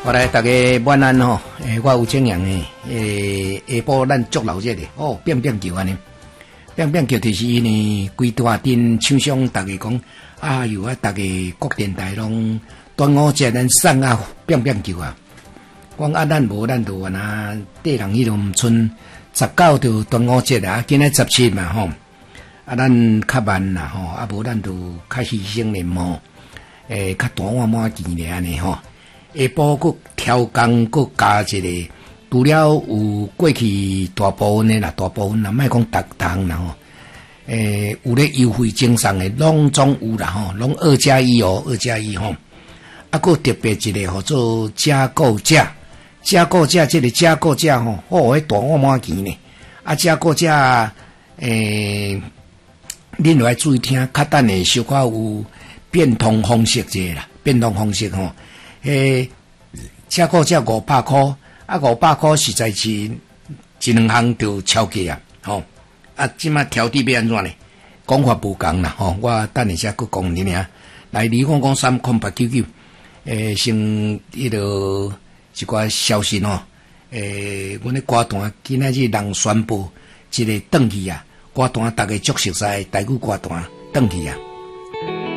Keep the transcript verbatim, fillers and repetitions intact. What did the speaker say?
我来大家晚安吼，诶，我有正阳诶，诶，下晡咱足闹热的哦，变变球安尼，变变球就是呢，规大阵厂商大家讲，啊有啊，大家各电台拢端午节咱送啊变变球啊，讲啊咱无咱就安那缀人迄种村十九就端午节啊，今仔十七嘛吼，啊咱较慢啦吼，啊无咱就较牺牲咧吼，诶，较大碗满钱咧安尼吼。下晡佫调工，佫加一个，除了有过去大部分的啦，大部分啦，莫讲逐项啦吼。诶，有咧优惠精送的，拢总有啦吼，拢二加一哦，二加一吼。啊，佫特别一个吼做加购价，加购价这个加购价吼，哦，迄大碗满钱呢。啊，加购价，诶，恁落来注意听，较等下小可有变通方式者啦，变通方式吼。诶，加购价五百块，啊五百块实在是一两项就超价啊！吼，啊，即马调底要安怎呢？讲法无共啦，吼，我等一下佫讲你俩。来，二五五三空八九九，诶，先迄个一寡消息吼，诶，阮咧歌坛今仔日人宣布一个转去啊，歌坛大家足熟悉，台语歌坛转去啊。